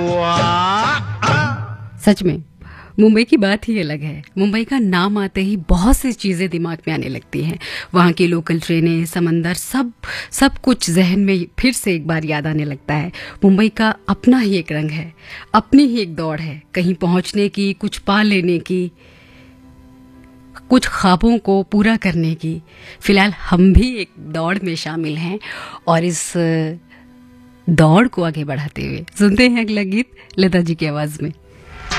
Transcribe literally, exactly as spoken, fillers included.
सच में मुंबई की बात ही अलग है। मुंबई का नाम आते ही बहुत सी चीज़ें दिमाग में आने लगती हैं। वहाँ की लोकल ट्रेनें, समंदर, सब सब कुछ जहन में फिर से एक बार याद आने लगता है। मुंबई का अपना ही एक रंग है, अपनी ही एक दौड़ है, कहीं पहुँचने की, कुछ पा लेने की, कुछ ख्वाबों को पूरा करने की। फिलहाल हम भी एक दौड़ में शामिल हैं और इस दौड़ को आगे बढ़ाते हुए सुनते हैं अगला गीत लता जी की आवाज़ में।